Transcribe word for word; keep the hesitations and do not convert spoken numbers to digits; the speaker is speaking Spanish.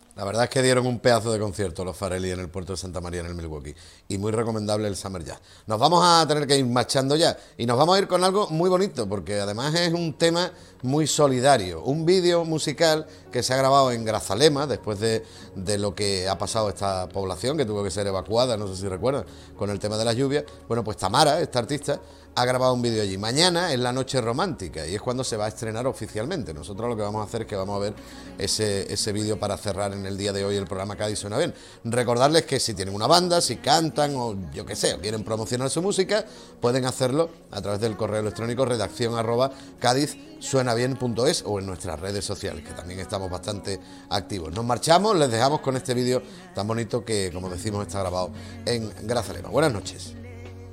La verdad es que dieron un pedazo de concierto los Farelli en el puerto de Santa María en el Milwaukee. Y muy recomendable el Summer Jazz. Nos vamos a tener que ir marchando ya. Y nos vamos a ir con algo muy bonito, porque además es un tema muy solidario. Un vídeo musical que se ha grabado en Grazalema, después de, de lo que ha pasado esta población, que tuvo que ser evacuada, no sé si recuerdan, con el tema de las lluvias. Bueno, pues Tamara, esta artista, ha grabado un vídeo allí. Mañana es la noche romántica y es cuando se va a estrenar oficialmente. Nosotros lo que vamos a hacer es que vamos a ver ese, ese vídeo para cerrar en el día de hoy el programa Cádiz Suena Bien. Recordarles que si tienen una banda, si cantan o yo qué sé, o quieren promocionar su música, pueden hacerlo a través del correo electrónico redacción arroba cádiz suena bien punto es o en nuestras redes sociales, que también estamos bastante activos. Nos marchamos, les dejamos con este vídeo tan bonito que, como decimos, está grabado en Grazalema. Buenas noches.